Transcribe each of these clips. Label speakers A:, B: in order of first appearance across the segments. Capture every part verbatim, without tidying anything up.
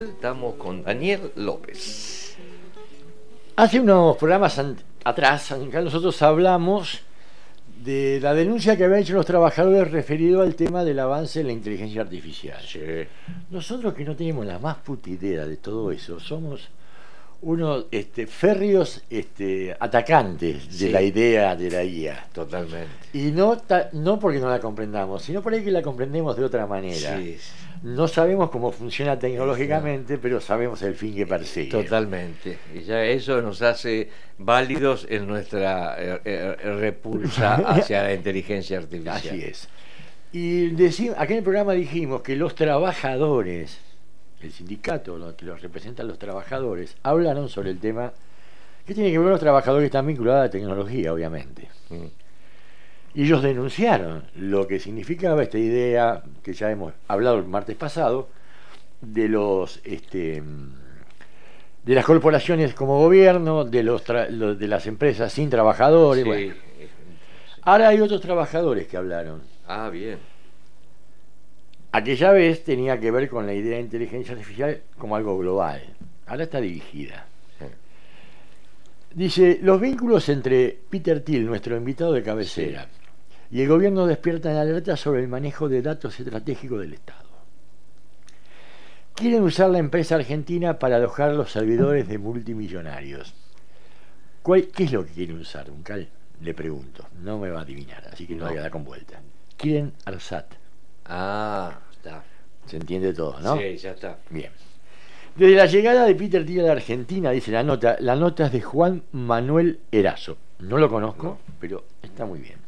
A: Estamos con Daniel López.
B: Hace unos programas atrás, acá nosotros hablamos de la denuncia que habían hecho los trabajadores referido al tema del avance de la inteligencia artificial.
A: Sí.
B: Nosotros, que no tenemos la más puta idea de todo eso, somos unos este, férreos este, atacantes de
A: Sí.
B: la idea de la I A.
A: Totalmente.
B: Y no, ta, no porque no la comprendamos, sino por ahí que la comprendemos de otra manera.
A: Sí.
B: No sabemos cómo funciona tecnológicamente, pero sabemos el fin que persigue.
A: Totalmente. Y ya eso nos hace válidos en nuestra eh, eh, repulsa hacia la inteligencia artificial.
B: Así es. Y decimos, acá en el programa dijimos que los trabajadores, el sindicato, lo que los representan los trabajadores, hablaron sobre el tema que tiene que ver con los trabajadores que están vinculados a la tecnología, obviamente.
A: Mm.
B: Y ellos denunciaron lo que significaba esta idea que ya hemos hablado el martes pasado de los este de las corporaciones como gobierno, de los tra de las empresas sin trabajadores.
A: Sí.
B: Bueno. Ahora hay otros trabajadores que hablaron.
A: Ah, bien.
B: Aquella vez tenía que ver con la idea de inteligencia artificial como algo global. Ahora está dirigida.
A: Sí.
B: Dice, los vínculos entre Peter Thiel, nuestro invitado de cabecera, sí, y el gobierno despiertan alerta sobre el manejo de datos estratégicos del Estado. Quieren usar la empresa argentina para alojar los servidores de multimillonarios. ¿Cuál, ¿Qué es lo que quieren usar, Uncal? Le pregunto. No me va a adivinar, así que no,
A: no.
B: hay que dar con vuelta. Quieren ARSAT.
A: Ah, está.
B: Se entiende todo, ¿no?
A: Sí, ya está.
B: Bien. Desde la llegada de Peter Thiel a la Argentina, dice la nota, la nota es de Juan Manuel Erazo. No lo conozco, no, pero está muy bien.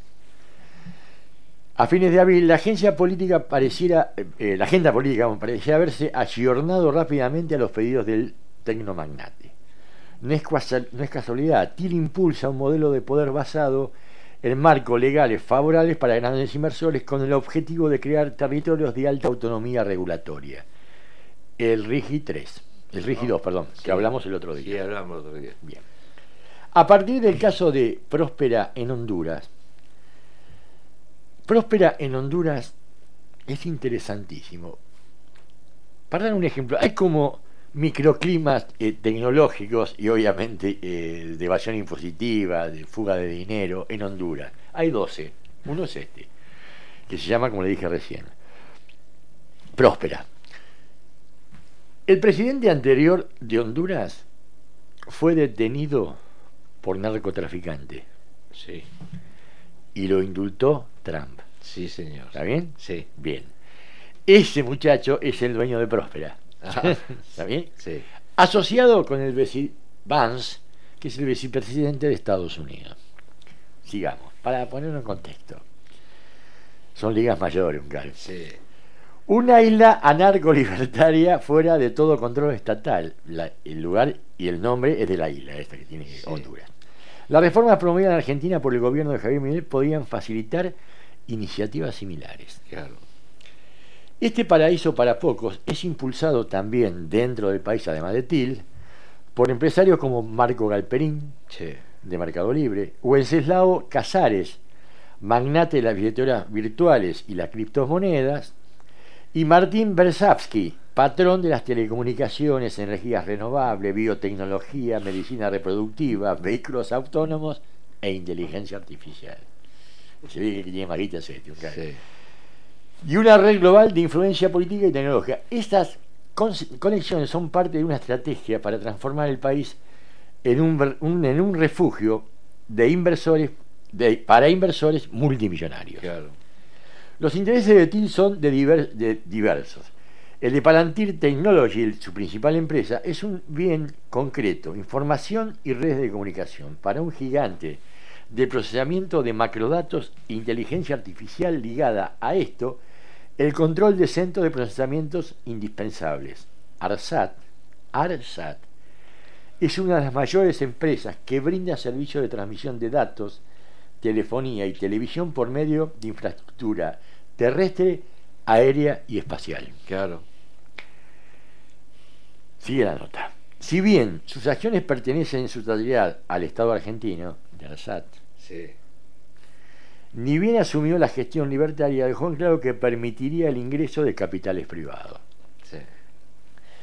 B: A fines de abril, la agencia política pareciera, eh, la agenda política parecía haberse ayornado rápidamente a los pedidos del tecnomagnate. No es, no es casualidad, Thiel impulsa un modelo de poder basado en marcos legales favorables para grandes inversores con el objetivo de crear territorios de alta autonomía regulatoria. El RIGI tres, el RIGI dos, perdón, sí, que hablamos el otro día.
A: Sí, hablamos el otro día.
B: Bien. A partir del caso de Próspera en Honduras, Próspera en Honduras es interesantísimo. Para dar un ejemplo, hay como microclimas eh, tecnológicos y obviamente eh, de evasión impositiva, de fuga de dinero en Honduras. Hay doce. Uno es este, que se llama, como le dije recién, Próspera. El presidente anterior de Honduras fue detenido por narcotraficante.
A: Sí.
B: Y lo indultó Trump.
A: Sí, señor.
B: ¿Está bien?
A: Sí.
B: Bien. Ese muchacho es el dueño de Próspera.
A: Ah,
B: ¿Está bien?
A: Sí.
B: Asociado con el vice Vance, que es el vicepresidente de Estados Unidos. Sigamos, para ponerlo en contexto. Son ligas mayores, un caro.
A: Sí.
B: Una isla anarco-libertaria fuera de todo control estatal. La, el lugar y el nombre es de la isla esta que tiene, sí, Honduras. Las reformas promovidas en Argentina por el gobierno de Javier Milei podían facilitar iniciativas similares.
A: Claro.
B: Este paraíso para pocos es impulsado también dentro del país, además de Thiel, por empresarios como Marco Galperín,
A: sí,
B: de Mercado Libre, o Wenceslao Casares, magnate de las billeteras virtuales y las criptomonedas, y Martín Bersavsky, patrón de las telecomunicaciones, energías renovables, biotecnología, medicina reproductiva, vehículos autónomos e inteligencia artificial. Se ve que tiene maguita ese tío, claro.
A: Sí.
B: Y una red global de influencia política y tecnológica. Estas conexiones son parte de una estrategia para transformar el país en un, un, en un refugio de inversores de, para inversores multimillonarios.
A: Claro.
B: Los intereses de Thiel son de, diver, de diversos. El de Palantir Technology, su principal empresa, es un bien concreto, información y redes de comunicación, para un gigante de procesamiento de macrodatos e inteligencia artificial ligada a esto, el control de centros de procesamientos indispensables. ARSAT, ARSAT es una de las mayores empresas que brinda servicios de transmisión de datos, telefonía y televisión por medio de infraestructura terrestre, aérea y espacial.
A: Claro.
B: Sigue la nota. Si bien sus acciones pertenecen en su totalidad al Estado argentino, de ARSAT,
A: sí,
B: ni bien asumió la gestión libertaria, dejó en claro que permitiría el ingreso de capitales privados.
A: Sí.